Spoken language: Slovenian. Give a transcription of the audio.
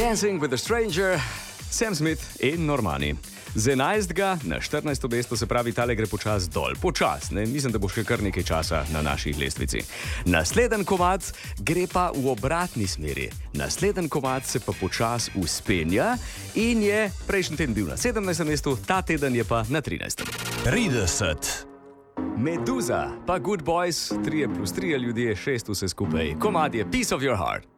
Dancing with a Stranger, Sam Smith in Normani. Z 11. na 14. mesto, se pravi, tale gre počas dol. Počas, ne? Mislim, da bo še kar nekaj časa na naši lestvici. Naslednji komad gre pa v obratni smeri. Naslednji komad se pa počas uspenja in je prejšnji teden bil na 17. mestu, ta teden je pa na 13. 30. Meduza, pa Good Boys, 3+3 ljudje, 6 vse skupaj. Komad je Piece of Your Heart.